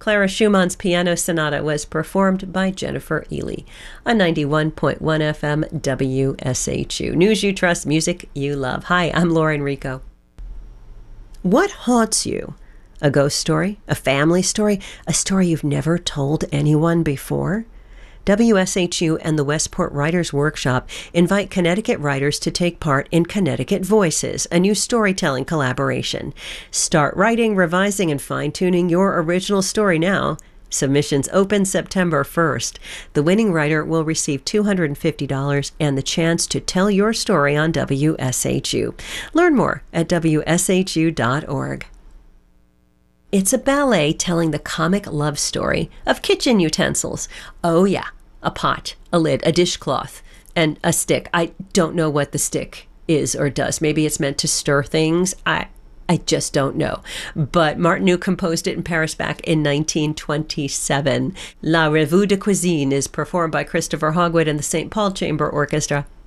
Clara Schumann's Piano Sonata was performed by Jennifer Ely on 91.1 FM WSHU. News you trust, music you love. Hi, I'm Laura Enrico. What haunts you? A ghost story? A family story? A story you've never told anyone before? WSHU and the Westport Writers Workshop invite Connecticut writers to take part in Connecticut Voices, a new storytelling collaboration. Start writing, revising, and fine-tuning your original story now. Submissions open September 1st. The winning writer will receive $250 and the chance to tell your story on WSHU. Learn more at WSHU.org. It's a ballet telling the comic love story of kitchen utensils. Oh yeah, a pot, a lid, a dishcloth, and a stick. I don't know what the stick is or does. Maybe it's meant to stir things. I just don't know. But Martineau composed it in Paris back in 1927. La Revue de Cuisine is performed by Christopher Hogwood and the St. Paul Chamber Orchestra.